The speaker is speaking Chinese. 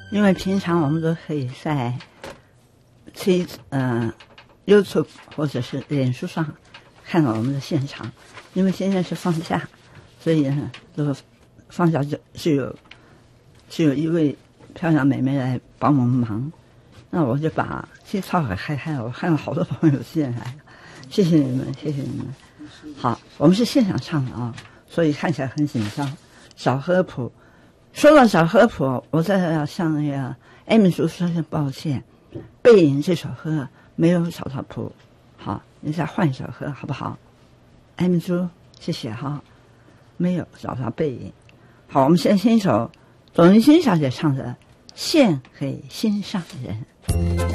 因为平常我们都可以在YouTube 或者是脸书上看到我们的现场，因为现在是放假，所以呢，就放假只有一位漂亮妹妹来帮我们忙，那我就把TikTok给开了，我看到好多朋友进来，谢谢你们，谢谢你们。好，我们是现场唱的啊，所以看起来很紧张。小合谱，说到小合谱，我再要向那个艾米叔说声抱歉，背影这首歌没有找到谱，好，你再换一首歌好不好？艾米叔，谢谢哈，没有找到背影。好，我们先听一首董云欣小姐唱的《献给心上人》。